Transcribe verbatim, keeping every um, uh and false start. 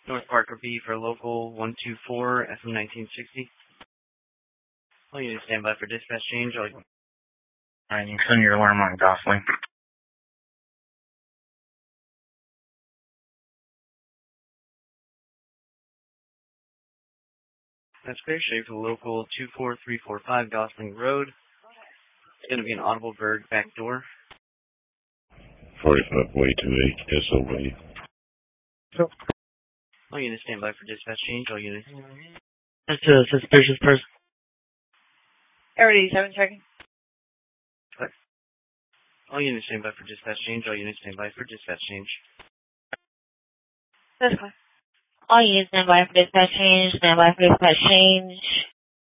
North Parker B for local one two four, F M nineteen sixty. All units stand by for dispatch change. All... Alright, you can send your alarm on Gosling. That's clear. Shade for local two four three four five, Gosling Road. It's going to be an audible Berg back door. forty-five way to eight, S O A. So. All units stand by for dispatch change. All units. That's a suspicious person. Air eighty-seven checking. What? All units stand by for dispatch change. All units stand by for dispatch change. That's fine. All units stand by for dispatch change. Stand by for dispatch change.